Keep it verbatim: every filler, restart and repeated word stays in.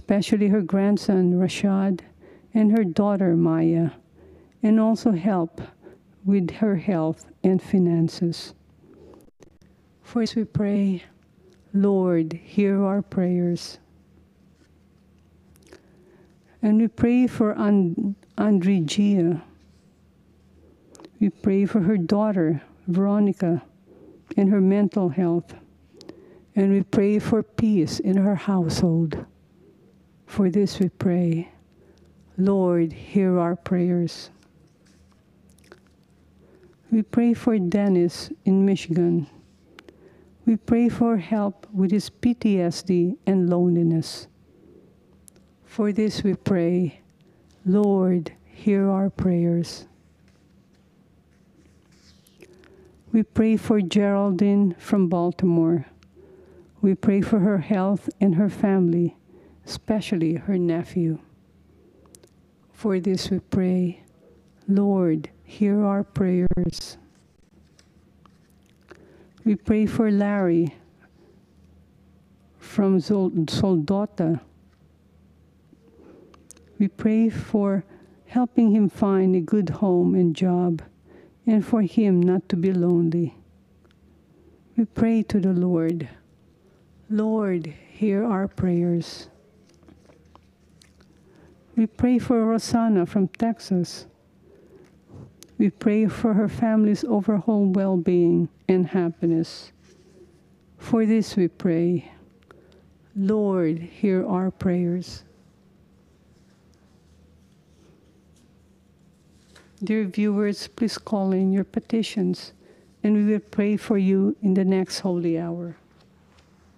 especially her grandson Rashad and her daughter Maya, and also help with her health and finances. For this we pray, Lord, hear our prayers. And we pray for And- Andre Gia. We pray for her daughter, Veronica, and her mental health. And we pray for peace in her household. For this we pray, Lord, hear our prayers. We pray for Dennis in Michigan. We pray for help with his P T S D and loneliness. For this we pray, Lord, hear our prayers. We pray for Geraldine from Baltimore. We pray for her health and her family, especially her nephew. For this we pray, Lord, hear our prayers. We pray for Larry from Soldota. We pray for helping him find a good home and job, and for him not to be lonely. We pray to the Lord, Lord, hear our prayers. We pray for Rosanna from Texas. We pray for her family's overall well-being and happiness. For this we pray, Lord, hear our prayers. Dear viewers, please call in your petitions, and we will pray for you in the next holy hour.